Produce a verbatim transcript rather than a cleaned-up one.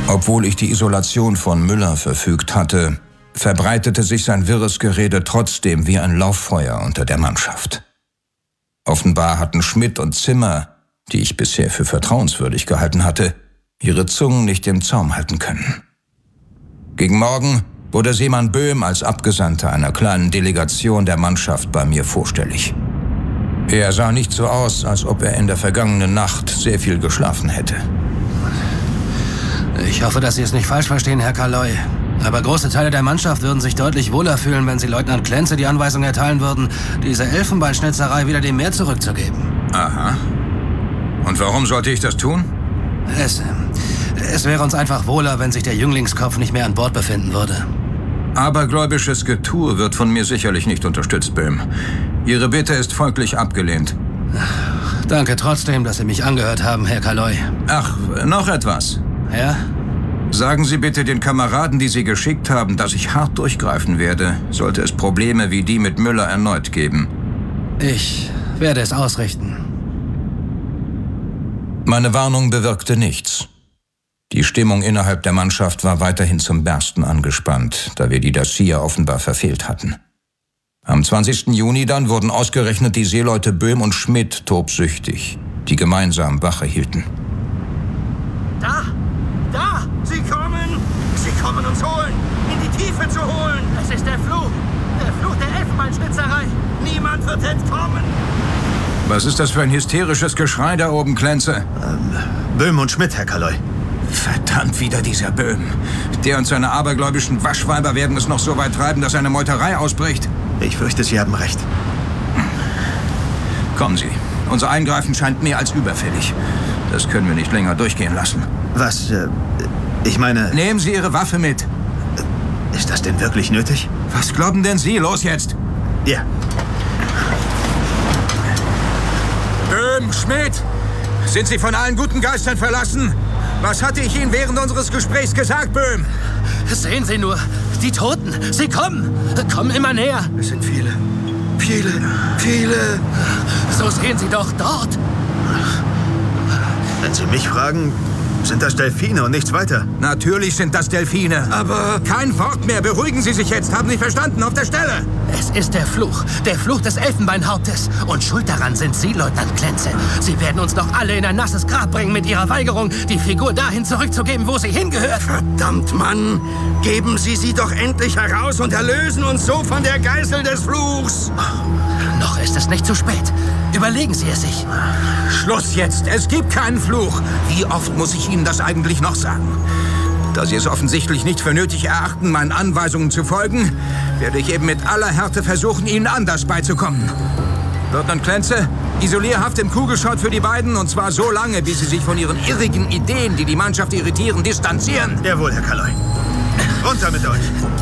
Obwohl ich die Isolation von Müller verfügt hatte, verbreitete sich sein wirres Gerede trotzdem wie ein Lauffeuer unter der Mannschaft. Offenbar hatten Schmidt und Zimmer, die ich bisher für vertrauenswürdig gehalten hatte, ihre Zungen nicht im Zaum halten können. Gegen Morgen wurde Seemann Böhm als Abgesandter einer kleinen Delegation der Mannschaft bei mir vorstellig. Er sah nicht so aus, als ob er in der vergangenen Nacht sehr viel geschlafen hätte. Ich hoffe, dass Sie es nicht falsch verstehen, Herr Kaloy. Aber große Teile der Mannschaft würden sich deutlich wohler fühlen, wenn Sie Leutnant Klenze die Anweisung erteilen würden, diese Elfenbeinschnitzerei wieder dem Meer zurückzugeben. Aha. Und warum sollte ich das tun? Es, es wäre uns einfach wohler, wenn sich der Jünglingskopf nicht mehr an Bord befinden würde. Abergläubisches Getue wird von mir sicherlich nicht unterstützt, Böhm. Ihre Bitte ist folglich abgelehnt. Danke trotzdem, dass Sie mich angehört haben, Herr Kaloy. Ach, noch etwas. Ja? Sagen Sie bitte den Kameraden, die Sie geschickt haben, dass ich hart durchgreifen werde, sollte es Probleme wie die mit Müller erneut geben. Ich werde es ausrichten. Meine Warnung bewirkte nichts. Die Stimmung innerhalb der Mannschaft war weiterhin zum Bersten angespannt, da wir die Dacia offenbar verfehlt hatten. Am zwanzigsten Juni dann wurden ausgerechnet die Seeleute Böhm und Schmidt tobsüchtig, die gemeinsam Wache hielten. Da! Da! Sie kommen! Sie kommen uns holen! In die Tiefe zu holen! Es ist der Fluch! Der Fluch der Elfenbeinschnitzerei! Niemand wird entkommen! Was ist das für ein hysterisches Geschrei da oben, Klenze? Ähm, Böhm und Schmidt, Herr Kaloy. Verdammt, wieder dieser Böhm. Der und seine abergläubischen Waschweiber werden es noch so weit treiben, dass eine Meuterei ausbricht. Ich fürchte, Sie haben recht. Kommen Sie. Unser Eingreifen scheint mehr als überfällig. Das können wir nicht länger durchgehen lassen. Was, äh, ich meine... Nehmen Sie Ihre Waffe mit. Ist das denn wirklich nötig? Was glauben denn Sie? Los jetzt! Ja. Böhm, Schmidt! Sind Sie von allen guten Geistern verlassen? Was hatte ich Ihnen während unseres Gesprächs gesagt, Böhm? Sehen Sie nur, die Toten, sie kommen, kommen immer näher. Es sind viele, viele, viele. So sehen Sie doch dort. Wenn Sie mich fragen, sind das Delfine und nichts weiter. Natürlich sind das Delfine. Aber... Kein Wort mehr. Beruhigen Sie sich jetzt. Haben Sie verstanden? Auf der Stelle. Es ist der Fluch. Der Fluch des Elfenbeinhauptes. Und schuld daran sind Sie, Leutnant Klenze. Sie werden uns doch alle in ein nasses Grab bringen mit Ihrer Weigerung, die Figur dahin zurückzugeben, wo sie hingehört. Verdammt, Mann! Geben Sie sie doch endlich heraus und erlösen uns so von der Geißel des Fluchs! Noch ist es nicht zu spät. Überlegen Sie es sich. Schluss jetzt. Es gibt keinen Fluch. Wie oft muss ich Ihnen das eigentlich noch sagen? Da Sie es offensichtlich nicht für nötig erachten, meinen Anweisungen zu folgen, werde ich eben mit aller Härte versuchen, Ihnen anders beizukommen. Leutnant Klenze, isolierhaft im Kugelschott für die beiden, und zwar so lange, bis sie sich von ihren irrigen Ideen, die die Mannschaft irritieren, distanzieren. Jawohl, Herr Kaloy. Runter mit euch!